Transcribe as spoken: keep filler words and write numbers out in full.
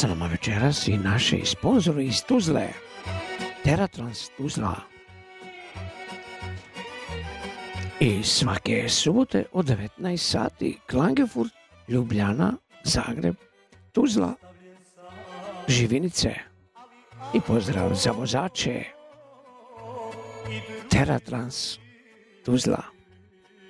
sa nama večeras i naši sponzori iz Tuzle. Teratrans Tuzla. I svake subote od devetnaest sati Klagenfurt, Ljubljana, Zagreb, Tuzla, Živinice. I pozdrav za vozače. Teratrans Tuzla.